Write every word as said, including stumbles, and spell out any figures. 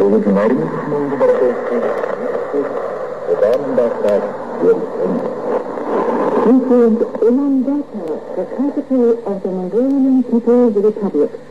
Originarum This is Ulaanbaatar, the capital of the Mongolian People's Republic.